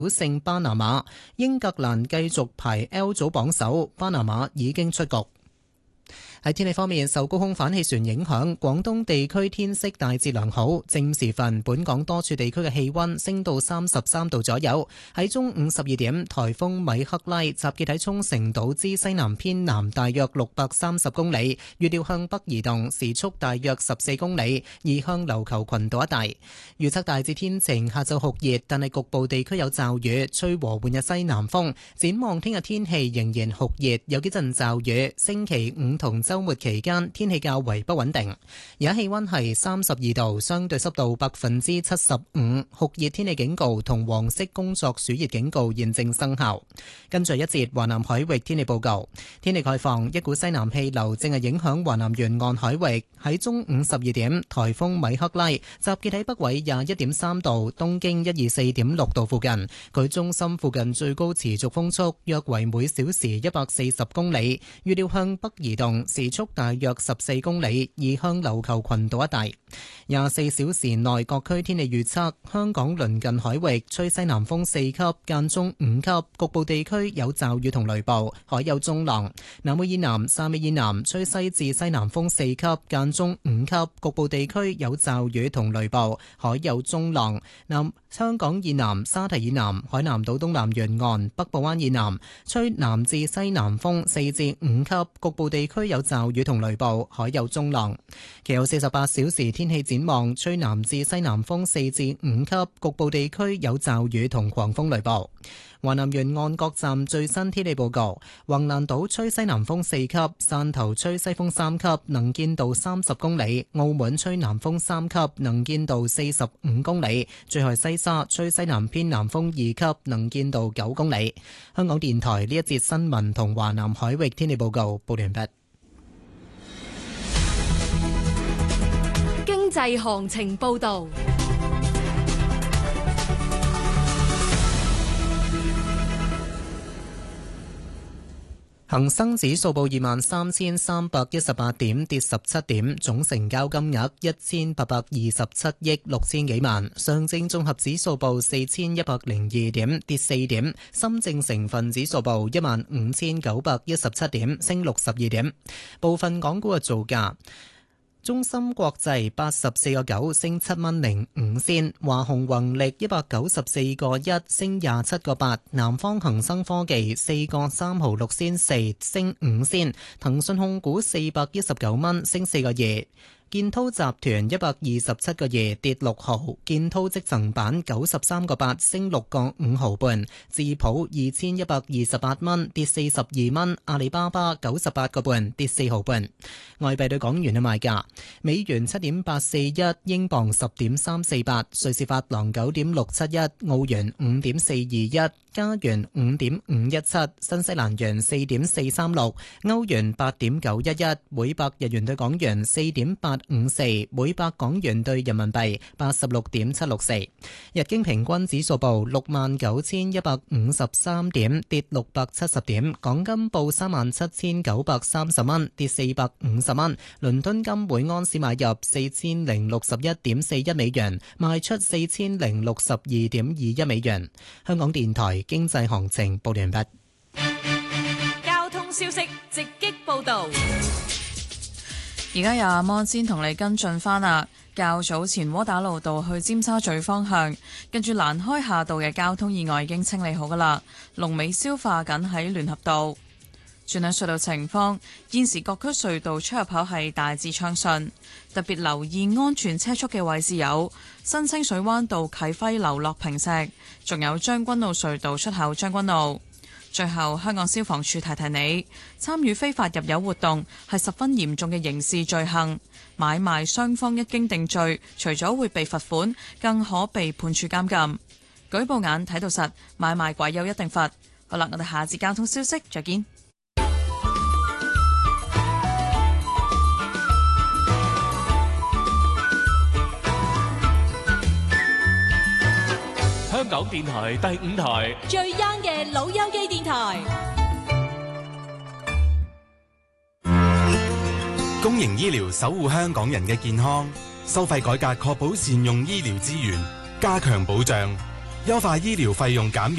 勝巴拿馬，英格蘭繼續排 L 組榜首，巴拿馬已經出局。喺天氣方面，受高空反氣旋影響，廣東地區天色大致良好。正午時分，本港多處地區嘅氣溫升到33度左右。喺中午12點，颱風米克拉集結喺沖繩島之西南偏南大約630公里，預料向北移動，時速大約14公里，移向琉球群島一帶。預測大致天晴，下晝酷熱，但係局部地區有驟雨，吹和緩嘅西南風。展望聽日天氣仍然酷熱，有幾陣驟雨。星期五同週末期間天氣較為不穩定，而家氣溫係32度，相對濕度75%，酷熱天氣警告同黃色工作暑熱警告現正生效。跟住一節華南海域天氣報告，天氣概況，一股西南氣流正係影響華南沿岸海域。喺中午12點，颱風米克拉集結喺北緯21.3度、東經124.6度附近，佢中心附近最高持續風速約為每小時140公里，預料向北移動，時速大約14公里，移向琉球群島一帶。24小時內各區天氣預測：香港鄰近海域吹西南風4級，間中5級，局部地區有驟雨同雷暴，海有中浪。南澳以南、汕尾以南吹西至西南風4級，間中5級，局部地區有驟雨同雷暴，海有中浪。香港以南、沙堤以南、海南島東南沿岸、北部灣以南吹南至西南風4至5級，局部地區有驟雨同雷暴，海有中浪。其後48小時天氣展望，吹南至西南風4至5級，局部地區有驟雨同狂風雷暴。華南沿岸各站最新天氣報告：橫瀾島吹西南風4級，汕頭吹西風3級，能見度30公里；澳門吹南風3級，能見度45公里；最後西沙吹西南偏南風2級，能見度9公里。香港電台呢一節新聞同華南海域天氣報告報完畢。 經濟行情報導。 恒生指數報23,318點，跌17點，總成交金額1827億6千幾萬。上證綜合指數報4102點，跌4點。深證成分指數報15917點，升62點。部分港股嘅造價。中芯國際84.9升7蚊05仙，華虹宏力194.1升27.8，南方恒生科技4.3毫6仙4升5仙，騰訊控股419蚊升4個2。建滔集團127.2跌6毫，建滔積層板93.8升6.5毫半，智普2128蚊跌42蚊，阿里巴巴98個半跌4毫半。外幣對港元嘅賣價：美元7.841，英鎊10.348，瑞士法郎9.671，澳元5.421，加元5.517，新西蘭元4.436，歐元8.911，每百日元對港元4.854，每百港元對人民幣86.764。日經平均指數報69,153點，跌670點。港金報37,930蚊，跌450蚊。倫敦金每安士買入4061.41美元，賣出4062.21美元。香港電台經濟行情報完畢。 交通消息直擊報道。 而家由阿摩先同你跟進翻啦。較早前窩打老道去尖沙咀方向，跟住蘭開夏道嘅交通意外已經清理好噶啦，龍尾消化緊喺聯合道。轉喺隧道情況，現時各區隧道出入口係大致暢順，特別留意安全車速嘅位置有新清水灣道啟輝樓落坪石，仲有將軍澳隧道出口將軍澳。最後，香港消防處提提你，參與非法入油活動係十分嚴重嘅刑事罪行，買賣雙方一經定罪，除咗會被罰款，更可被判處監禁。舉報眼睇到實，買賣鬼有一定罰。好啦，我哋下節交通消息再見。 香港電台第5台最 young 嘅老友記電台。 公營醫療守護香港人嘅健康，收費改革確保善用醫療資源，加強保障。 優化醫療費用減免